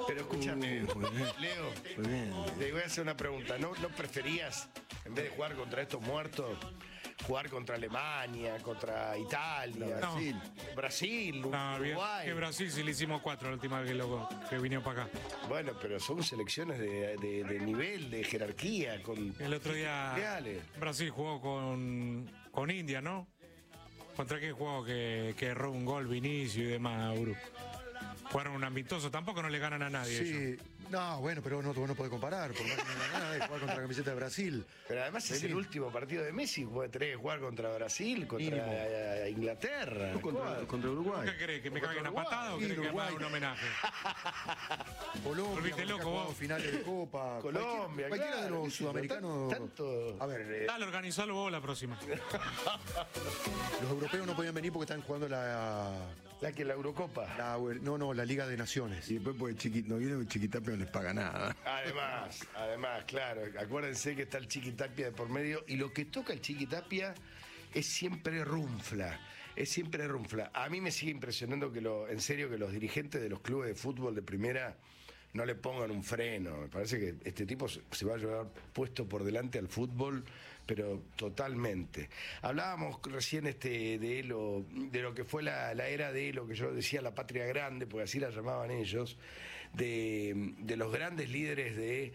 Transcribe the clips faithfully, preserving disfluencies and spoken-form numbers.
Pero escúchame, Uh, muy bien. Leo, Muy bien. te voy a hacer una pregunta. ¿No, ¿No preferías, en vez de jugar contra estos muertos, jugar contra Alemania, contra Italia, No. Brasil, Brasil, No, bien, Uruguay? que Brasil sí le hicimos cuatro la última vez que, loco, que vinieron para acá. Bueno, pero son selecciones de, de- de nivel, de jerarquía, con El otro día reales. Brasil jugó con, con India, ¿no? ¿Contra qué jugó que, que erró un gol Vinicio y demás, Uru? Jugaron un amistoso, tampoco no le ganan a nadie ellos. Sí, no, bueno, pero no, vos no podés comparar, por más que no gana nada de jugar contra la camiseta de Brasil. Pero además es Vení. el último partido de Messi. Vos tenés que jugar contra Brasil, contra Mínimo. eh, Inglaterra. No, contra, ¿Cuál? contra Uruguay. ¿Qué querés? ¿Que me Contra caguen a Uruguay. patada o Sí, querés que me Uruguay. haga un homenaje? Colombia, Volviste porque loco, ha jugado vos. finales de Copa. Colombia, cualquiera, cualquiera de claro, los qué sé yo, sudamericanos. tan- tanto- A ver, eh, Dale, organizalo vos la próxima. los europeos no podían venir porque están jugando la, La que la Eurocopa. la- no, no, la Liga de Naciones. Y después porque Chiqui, no viene porque Chiquitapia no les paga nada. Además, además, claro, acuérdense que está el Chiquitapia de por medio y lo que toca el Chiquitapia es siempre runfla, es siempre runfla. A mí me sigue impresionando que lo, en serio, que los dirigentes de los clubes de fútbol de primera no le pongan un freno. Me parece que este tipo se se va a llevar puesto por delante al fútbol, pero totalmente. Hablábamos recién este de Elo, de lo que fue la, la era de Elo, que yo decía la patria grande, porque así la llamaban ellos, de, de los grandes líderes de,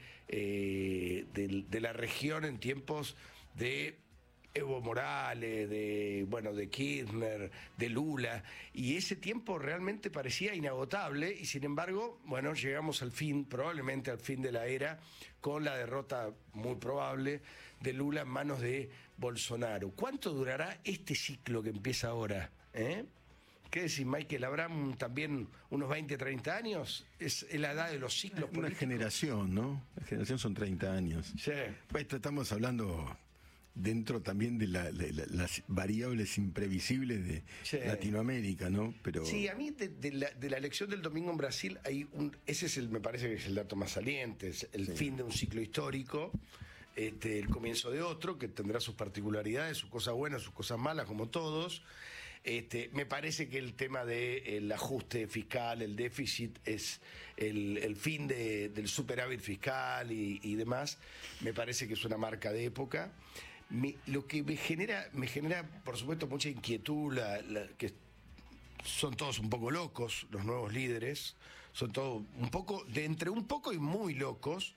eh, de, de la región en tiempos de Evo Morales, de bueno, de Kirchner, de Lula, y ese tiempo realmente parecía inagotable, y sin embargo, bueno, llegamos al fin, probablemente al fin de la era, con la derrota muy probable de Lula en manos de Bolsonaro. ¿Cuánto durará este ciclo que empieza ahora? ¿Eh? ¿Qué decís, Michael? ¿Habrán también unos veinte, treinta años? Es la edad de los ciclos Una políticos. generación, ¿no? La generación son treinta años. Sí. Pues esto estamos hablando dentro también de, la- de la- las variables imprevisibles de Sí. Latinoamérica, ¿no? Pero Sí, a mí de, de la, de la elección del domingo en Brasil hay un, ese es el, me parece que es el dato más saliente, es el Sí. fin de un ciclo histórico, este, el comienzo de otro que tendrá sus particularidades, sus cosas buenas, sus cosas malas, como todos. Este, me parece que el tema del ajuste fiscal, el déficit, es el, el fin de- del superávit fiscal y, y demás. Me parece que es una marca de época. Me- lo que me genera, me genera, por supuesto, mucha inquietud, la, la- que son todos un poco locos, los nuevos líderes, son todos un poco, de entre un poco y muy locos.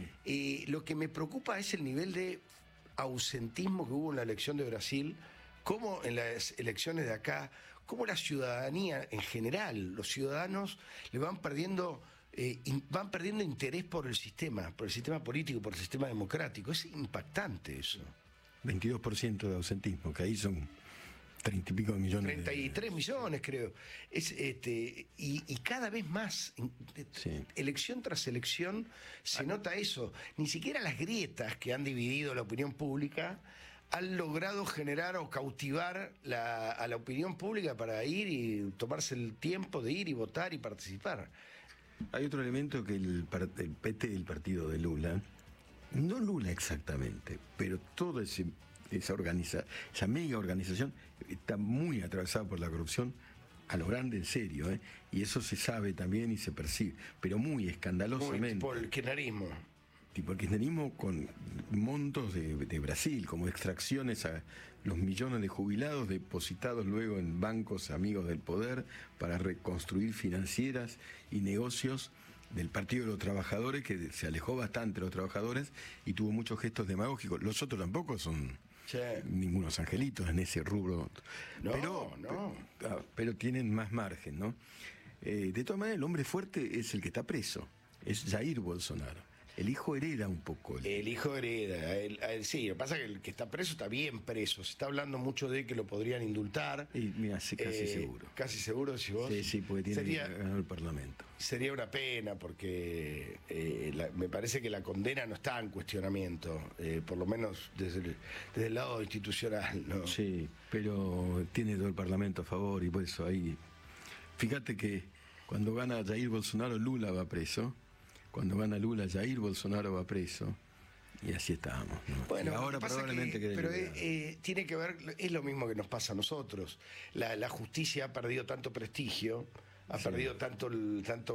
Y lo que me preocupa es el nivel de ausentismo que hubo en la elección de Brasil, como en las elecciones de acá, como la ciudadanía en general, los ciudadanos le van perdiendo, eh, in- van perdiendo interés por el sistema, por el sistema político, por el sistema democrático. Es impactante eso. veintidós por ciento de ausentismo, que ahí son treinta y pico de millones. treinta y tres de, millones, creo. Es, este, y, y cada vez más, en- de- Sí. elección tras elección, se nota eso. Ni siquiera las grietas que han dividido la opinión pública han logrado generar o cautivar la- a la opinión pública para ir y tomarse el tiempo de ir y votar y participar. Hay otro elemento que el, par- el P T, el partido de Lula, no Lula exactamente, pero toda ese, esa organiza, esa mega organización está muy atravesada por la corrupción a lo grande, en serio, ¿eh? Y eso se sabe también y se percibe, pero muy Muy escandalosamente. tipo el kirchnerismo. Tipo el kirchnerismo con montos de, de Brasil, como extracciones a los millones de jubilados depositados luego en bancos amigos del poder para reconstruir financieras y negocios del Partido de los Trabajadores, que se alejó bastante de los trabajadores y tuvo muchos gestos demagógicos. Los otros tampoco son Sí. ningunos angelitos en ese rubro. No, pero, no. ah, pero tienen más margen, ¿no? Eh, de todas maneras, el hombre fuerte es el que está preso, es Jair Bolsonaro. El hijo hereda un poco. El, El hijo hereda, a él- a él sí, lo que pasa es que el que está preso está bien preso, se está hablando mucho de que lo podrían indultar. y mira, sí, casi Eh, seguro. Casi seguro, si vos. Sí, sí, porque tiene sería, ganado el Parlamento. sería una pena porque eh, la- me parece que la condena no está en cuestionamiento, eh, por lo menos desde el, desde el lado institucional, ¿no? Sí, pero tiene todo el Parlamento a favor y por eso ahí. Fíjate que cuando gana Jair Bolsonaro, Lula va preso. Cuando gana Lula, Jair Bolsonaro va preso. Y así estábamos, ¿no? Bueno, Y ahora lo que pasa probablemente que, que pero eh, eh, tiene que ver, es lo mismo que nos pasa a nosotros. La, la justicia ha perdido tanto prestigio, ha Sí. perdido tanto, el- tanto